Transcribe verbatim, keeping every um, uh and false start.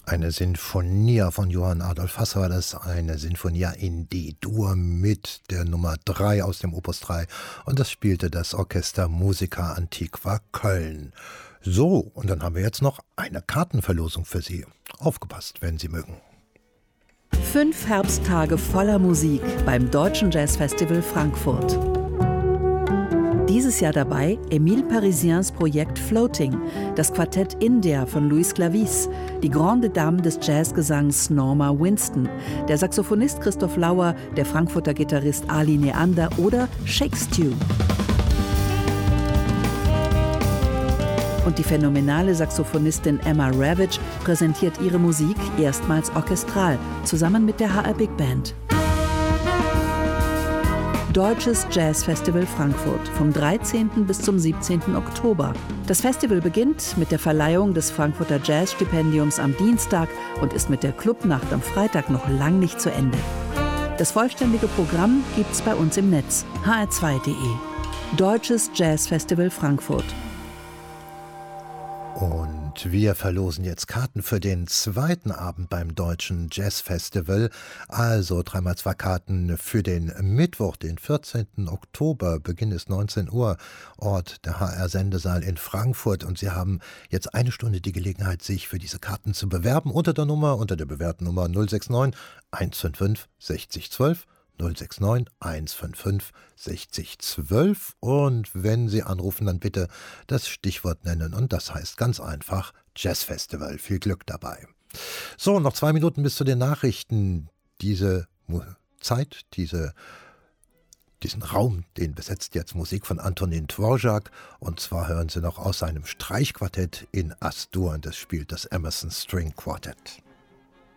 Eine Sinfonia von Johann Adolph Hasse war das, eine Sinfonia in D-Dur mit der Nummer drei aus dem Opus drei und das spielte das Orchester Musica Antiqua Köln. So, und dann haben wir jetzt noch eine Kartenverlosung für Sie. Aufgepasst, wenn Sie mögen. Fünf Herbsttage voller Musik beim Deutschen Jazzfestival Frankfurt. Dieses Jahr dabei Émile Parisiens Projekt Floating, das Quartett India von Luis Clavis, die Grande Dame des Jazzgesangs Norma Winston, der Saxophonist Christoph Lauer, der Frankfurter Gitarrist Ali Neander oder Shake Stew. Und die phänomenale Saxophonistin Emma Ravitch präsentiert ihre Musik erstmals orchestral, zusammen mit der H R Big Band. Deutsches Jazzfestival Frankfurt vom dreizehnten bis zum siebzehnten Oktober. Das Festival beginnt mit der Verleihung des Frankfurter Jazzstipendiums am Dienstag und ist mit der Clubnacht am Freitag noch lang nicht zu Ende. Das vollständige Programm gibt's bei uns im Netz h r zwei punkt d e. Deutsches Jazzfestival Frankfurt. Und wir verlosen jetzt Karten für den zweiten Abend beim Deutschen Jazzfestival. Also dreimal zwei Karten für den Mittwoch, den vierzehnten Oktober. Beginn ist neunzehn Uhr, Ort der H R-Sendesaal in Frankfurt. Und Sie haben jetzt eine Stunde die Gelegenheit, sich für diese Karten zu bewerben. Unter der Nummer, unter der bewährten Nummer null sechs neun eins fünf fünf sechzig zwölf. null sechs neun eins fünf fünf sechzig zwölf und wenn Sie anrufen, dann bitte das Stichwort nennen und das heißt ganz einfach Jazzfestival. Viel Glück dabei. So, noch zwei Minuten bis zu den Nachrichten. Diese Zeit, diese, diesen Raum, den besetzt jetzt Musik von Antonin Dvorak und zwar hören Sie noch aus seinem Streichquartett in As-Dur und das spielt das Emerson String Quartet.